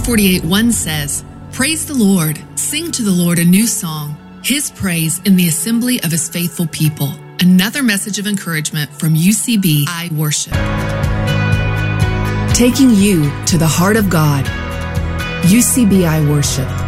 148:1 says, "Praise the Lord, sing to the Lord a new song, His praise in the assembly of His faithful people." Another message of encouragement from UCB I Worship. Taking you to the heart of God. UCB I Worship.